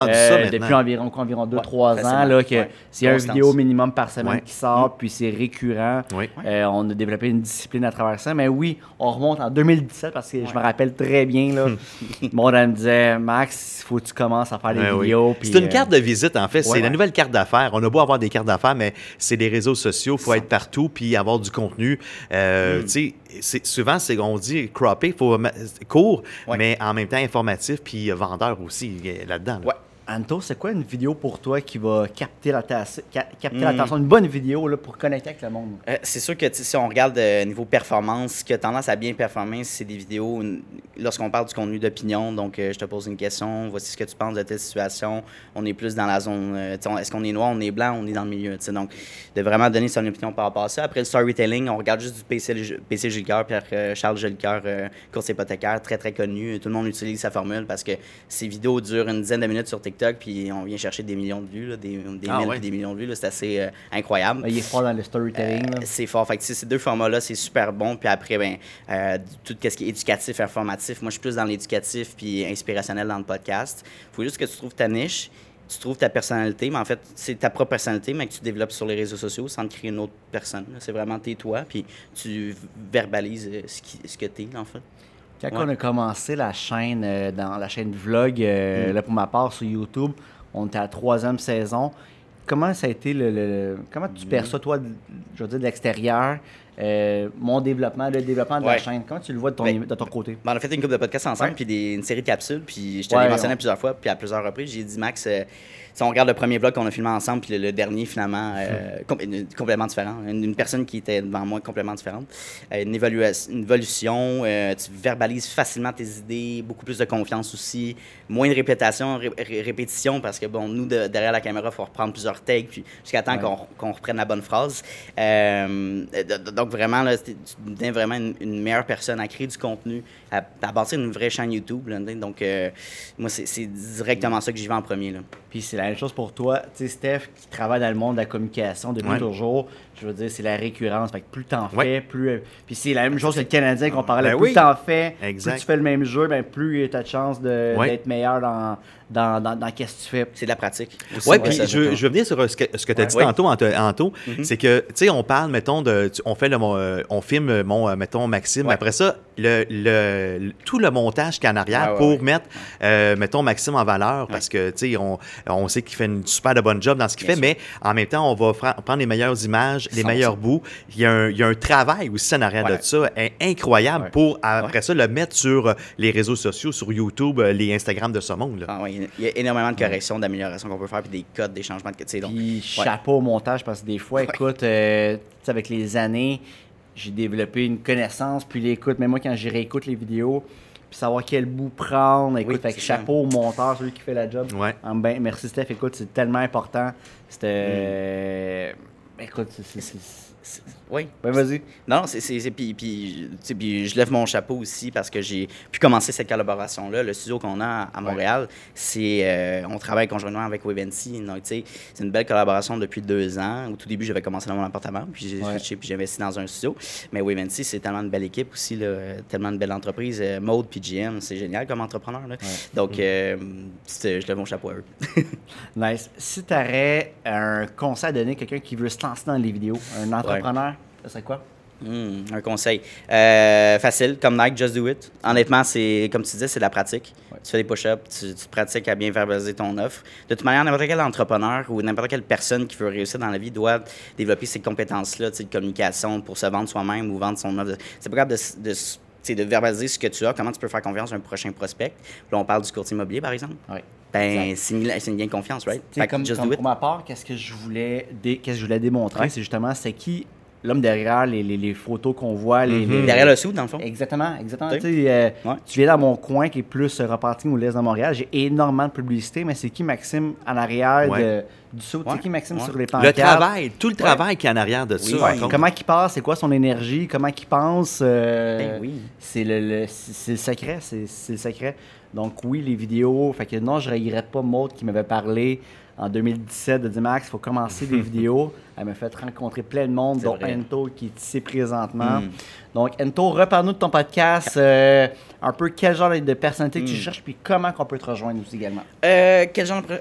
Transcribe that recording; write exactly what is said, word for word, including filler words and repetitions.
Euh, depuis environ, environ deux trois ouais, ans, là, que ouais. c'est une vidéo minimum par semaine ouais. qui sort, mmh. puis c'est récurrent. Oui. Euh, on a développé une discipline à travers ça. Mais oui, on remonte en deux mille dix-sept parce que ouais. je me rappelle très bien. Là, mon on me disait, Max, il faut que tu commences à faire des ouais, vidéos. Oui. C'est une euh... carte de visite, en fait. C'est ouais. la nouvelle carte d'affaires. On a beau avoir des cartes d'affaires, mais c'est les réseaux sociaux. Il faut être partout puis avoir du contenu. Euh, mmh. Tu sais, c'est, souvent, c'est, on dit croppé, il faut court, ouais. mais en même temps informatif puis vendeur aussi là-dedans. Là. Ouais. Anto, c'est quoi une vidéo pour toi qui va capter, la ta- capter mmh. l'attention? Une bonne vidéo là, pour connecter avec le monde? Euh, c'est sûr que si on regarde euh, niveau performance, ce qui a tendance à bien performer, c'est des vidéos, une, lorsqu'on parle du contenu d'opinion, donc euh, je te pose une question, voici ce que tu penses de telle situation, on est plus dans la zone, euh, on, est-ce qu'on est noir, on est blanc, on est dans le milieu, donc de vraiment donner son opinion par rapport à ça. Après le storytelling, on regarde juste du P C, P C Jolicoeur, Pierre euh, Charles Jolicoeur, euh, course hypothécaire, très très connu, tout le monde utilise sa formule parce que ces vidéos durent une dizaine de minutes sur TikTok, puis on vient chercher des millions de vues, là, des, des ah, mille ouais. des millions de vues. Là, c'est assez euh, incroyable. Il est fort dans le storytelling. Euh, c'est fort. Fait que, ces deux formats-là, c'est super bon. Puis après, ben, euh, tout ce qui est éducatif, informatif, moi, je suis plus dans l'éducatif puis inspirationnel dans le podcast. Il faut juste que tu trouves ta niche, tu trouves ta personnalité, mais en fait, c'est ta propre personnalité, mais que tu développes sur les réseaux sociaux sans te créer une autre personne. Là. C'est vraiment t'es toi, puis tu verbalises ce, qui, ce que t'es, en fait. Quand ouais. on a commencé la chaîne, euh, dans la chaîne vlog, euh, mm. là pour ma part sur YouTube, on était à la troisième saison. Comment ça a été le, le comment tu mm. perçois toi, je veux dire de l'extérieur, euh, mon développement, le développement de ouais. la chaîne. Comment tu le vois de ton, ben, de ton côté? Ben on a fait une couple de podcasts ensemble, ouais. puis des, une série de capsules, puis je te ouais, l'ai mentionné ouais. plusieurs fois, puis à plusieurs reprises, j'ai dit Max. Euh, Si on regarde le premier vlog qu'on a filmé ensemble, puis le, le dernier, finalement, euh, com- complètement différent. Une, une personne qui était devant moi complètement différente. Euh, une, évalua- une évolution, euh, tu verbalises facilement tes idées, beaucoup plus de confiance aussi, moins de répétition, ré- ré- répétition, parce que, bon, nous, de, derrière la caméra, il faut reprendre plusieurs takes, puis jusqu'à temps ouais. qu'on, qu'on reprenne la bonne phrase. Euh, donc, vraiment, là, tu deviens vraiment une, une meilleure personne à créer du contenu, à, à bâtir une vraie chaîne YouTube. Là, donc, euh, moi, c'est, c'est directement ça que j'y vais en premier. Là. Puis c'est la même chose pour toi. Tu sais, Steph, qui travaille dans le monde de la communication depuis ouais. toujours, je veux dire, c'est la récurrence. Fait que plus t'en ouais. fais, plus... Puis c'est la même chose que le Canadien qu'on parlait. Ben plus oui. t'en fais, exact. Plus tu fais le même jeu, ben plus tu as de chance de, ouais. d'être meilleur dans... Dans, dans, dans qu'est-ce que tu fais. C'est de la pratique. Oui, puis je, je veux venir sur ce que, ce que tu as ouais. dit ouais. tantôt, Anto, mm-hmm. c'est que, tu sais, on parle, mettons, de, on fait le, on filme, mon, mettons, Maxime. Ouais. Après ça, le, le, le, tout le montage qu'il y a en arrière ouais, ouais, pour ouais. mettre, euh, mettons, Maxime en valeur, ouais. parce que, tu sais, on, on sait qu'il fait une super de bonne job dans ce qu'il Bien fait, sûr. Mais en même temps, on va fra- prendre les meilleures images, les meilleurs bouts. Il y a un, il y a un travail aussi en arrière ouais. de ça, incroyable, ouais. pour, après ouais. ça, le mettre sur les réseaux sociaux, sur YouTube, les Instagram de ce monde. Là. Ah, ouais. Il y a énormément de corrections, d'améliorations qu'on peut faire, puis des codes, des changements de codes. Puis donc, chapeau ouais. au montage, parce que des fois, ouais. écoute, euh, avec les années, j'ai développé une connaissance, puis l'écoute, même moi, quand j'y réécoute les vidéos, puis savoir quel bout prendre, écoute, oui, avec chapeau au monteur, celui qui fait la job. Ouais. En ben, merci Steph, écoute, c'est tellement important. C'était... Euh, mm. Écoute, c'est... c'est, c'est, c'est Oui. Ben, vas-y. Non, c'est, c'est, c'est puis, puis, puis je lève mon chapeau aussi parce que j'ai pu commencer cette collaboration-là. Le studio qu'on a à Montréal, ouais. c'est euh, on travaille conjointement avec Wavency. Donc, tu sais, c'est une belle collaboration depuis deux ans. Au tout début, j'avais commencé dans mon appartement, puis j'ai ouais. switché, puis j'ai investi dans un studio. Mais Wavency, c'est tellement une belle équipe aussi, là, tellement une belle entreprise. Maude puis G M, c'est génial comme entrepreneur. Là. Ouais. Donc, mmh. euh, je lève mon chapeau à eux. Nice. Si tu aurais un conseil à donner à quelqu'un qui veut se lancer dans les vidéos, un entrepreneur, ouais. ça serait quoi? Mmh, un conseil. Euh, facile, comme Nike, just do it. Honnêtement, c'est comme tu disais, c'est de la pratique. Ouais. Tu fais des push-ups, tu, tu pratiques à bien verbaliser ton offre. De toute manière, n'importe quel entrepreneur ou n'importe quelle personne qui veut réussir dans la vie doit développer ces compétences-là de communication pour se vendre soi-même ou vendre son offre. C'est pas grave de, de, de, de verbaliser ce que tu as, comment tu peux faire confiance à un prochain prospect. Puis là, on parle du courtier immobilier, par exemple. Oui. Ben, c'est une, c'est une gain de confiance, right? Fait comme, just comme do it. Pour ma part, qu'est-ce que je voulais, dé, qu'est-ce que je voulais démontrer, ouais. c'est justement, c'est qui... L'homme derrière les, les, les photos qu'on voit. Les, mm-hmm. les, derrière le sou, dans le fond. Exactement. exactement. Tu sais, euh, ouais. Tu viens dans mon coin qui est plus reparting ou l'Est de Montréal. J'ai énormément de publicité, mais c'est qui Maxime en arrière ouais. de, du saut? Ouais. C'est qui Maxime ouais. sur les pancartes? Le travail, tout le travail ouais. qui est en arrière de ça. Oui, ouais. Comment il passe, c'est quoi son énergie, comment il pense. Euh, ben oui. C'est le, le, c'est, c'est le secret. C'est, c'est le secret. Donc oui, les vidéos. Fait que non, je ne regrette pas Maud qui m'avait parlé en deux mille dix-sept de dire Max, il faut commencer des vidéos. Elle m'a fait rencontrer plein de monde, dont vrai. Ento qui est ici présentement. Mm. Donc, Ento, reparle-nous de ton podcast. Euh, un peu quel genre de personnalité mm. que tu cherches, puis comment qu'on peut te rejoindre aussi également. Euh, quel genre de